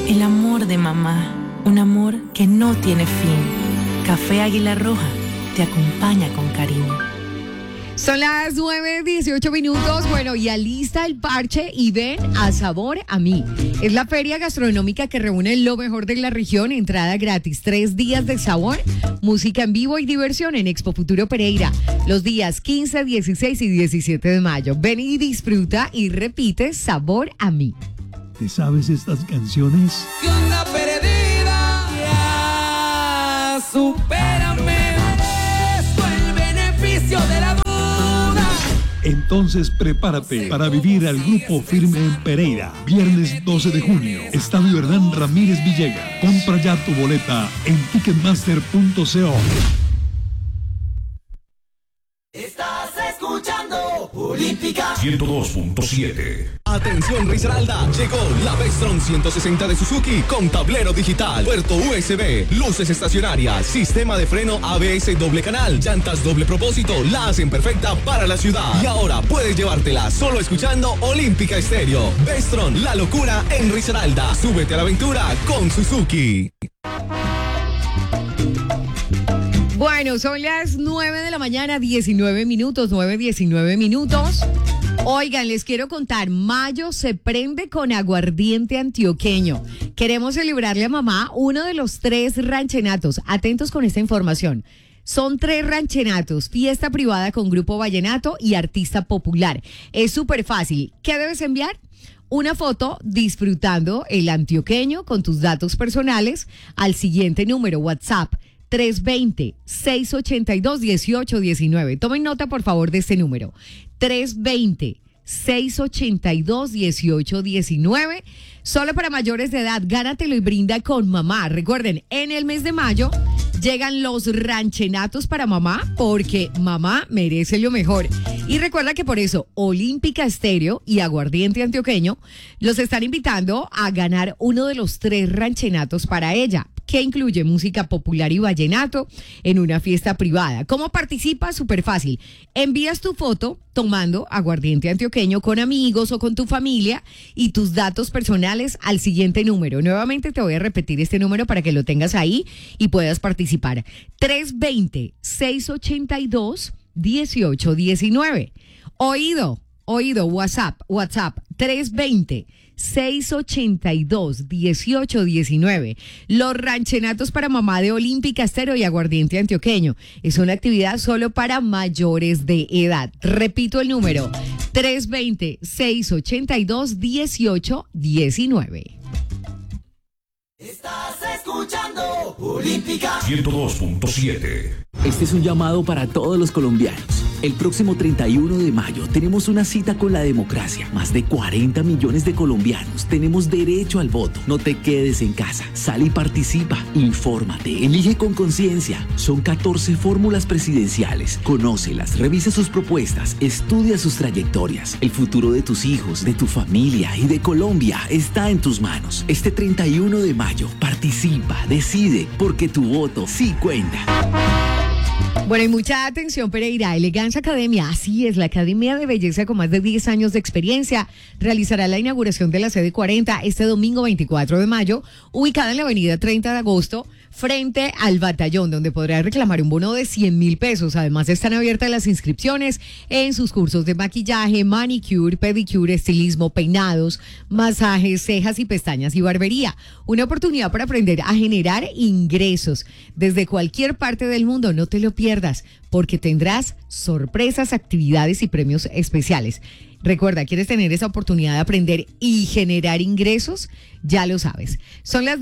El amor de mamá, un amor que no tiene fin. Café Águila Roja te acompaña con cariño. Son las 9:18. Bueno, y alista el parche y ven a Sabor a Mí. Es la feria gastronómica que reúne lo mejor de la región. Entrada gratis, 3 días de sabor, música en vivo y diversión en Expo Futuro Pereira. Los días 15, 16 y 17 de mayo. Ven y disfruta y repite Sabor a Mí. ¿Te sabes estas canciones? ¿Qué onda, perdida? Ya, supérame. Merezco el beneficio de la duda. Entonces prepárate para vivir al Grupo Firme en Pereira. Viernes 12 de junio. Estadio Hernán Ramírez Villegas. Compra ya tu boleta en ticketmaster.co. Estás escuchando Olímpica 102.7. Atención Risaralda, llegó la Vestron 160 de Suzuki con tablero digital, puerto USB, luces estacionarias, sistema de freno ABS doble canal, llantas doble propósito, la hacen perfecta para la ciudad. Y ahora puedes llevártela solo escuchando Olímpica Estéreo. Vestron, la locura en Risaralda. Súbete a la aventura con Suzuki. Bueno, son las 9 de la mañana, 19 minutos, 9:19. Oigan, les quiero contar, mayo se prende con aguardiente antioqueño. Queremos celebrarle a mamá uno de los 3 ranchenatos. Atentos con esta información. Son 3 ranchenatos, fiesta privada con grupo vallenato y artista popular. Es súper fácil. ¿Qué debes enviar? Una foto disfrutando el antioqueño con tus datos personales al siguiente número WhatsApp 320-682-1819. Tomen nota, por favor, de este número. 320-682-1819. Solo para mayores de edad. Gánatelo y brinda con mamá. Recuerden, en el mes de mayo llegan los ranchenatos para mamá, porque mamá merece lo mejor. Y recuerda que por eso Olímpica Estéreo y Aguardiente Antioqueño los están invitando a ganar uno de los 3 ranchenatos para ella, que incluye música popular y vallenato en una fiesta privada. ¿Cómo participas? Súper fácil. Envías tu foto tomando aguardiente antioqueño con amigos o con tu familia y tus datos personales al siguiente número. Nuevamente te voy a repetir este número para que lo tengas ahí y puedas participar. 320-682-1819. Oído, WhatsApp, 320-682-1819. Los ranchenatos para mamá de Olímpica Estéreo y Aguardiente Antioqueño. Es una actividad solo para mayores de edad. Repito el número, 320-682-1819. Estás escuchando Olímpica 102.7. Este es un llamado para todos los colombianos. El próximo 31 de mayo tenemos una cita con la democracia. Más de 40 millones de colombianos tenemos derecho al voto. No te quedes en casa. Sal y participa. Infórmate. Elige con conciencia. Son 14 fórmulas presidenciales. Conócelas, revisa sus propuestas, estudia sus trayectorias. El futuro de tus hijos, de tu familia y de Colombia está en tus manos. Este 31 de mayo, participa, decide, porque tu voto sí cuenta. Bueno, y mucha atención, Pereira. Elegance Academia, así es, la Academia de Belleza con más de 10 años de experiencia, realizará la inauguración de la sede 40 este domingo 24 de mayo, ubicada en la avenida 30 de agosto, frente al batallón, donde podrá reclamar un bono de 100,000 pesos. Además, están abiertas las inscripciones en sus cursos de maquillaje, manicure, pedicure, estilismo, peinados, masajes, cejas y pestañas y barbería. Una oportunidad para aprender a generar ingresos desde cualquier parte del mundo. No te lo pierdas, porque tendrás sorpresas, actividades y premios especiales. Recuerda, ¿quieres tener esa oportunidad de aprender y generar ingresos? Ya lo sabes. Son las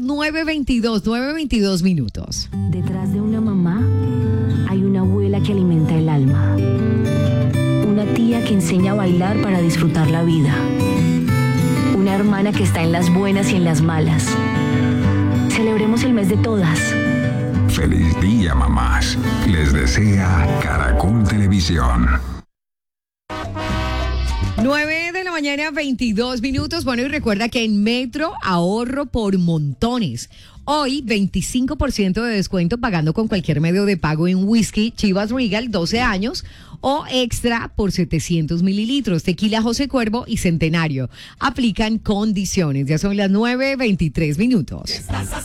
9:22. Detrás de una mamá hay una abuela que alimenta el alma. Una tía que enseña a bailar para disfrutar la vida. Una hermana que está en las buenas y en las malas. Celebremos el mes de todas. Feliz día, mamás. Les desea Caracol Televisión. 9 de la mañana, 22 minutos. Bueno, y recuerda que en Metro ahorro por montones. Hoy, 25% de descuento pagando con cualquier medio de pago en whisky Chivas Regal 12 años o extra por 700 mililitros, tequila José Cuervo y Centenario. Aplican condiciones. Ya son las 9:23 minutos. Estás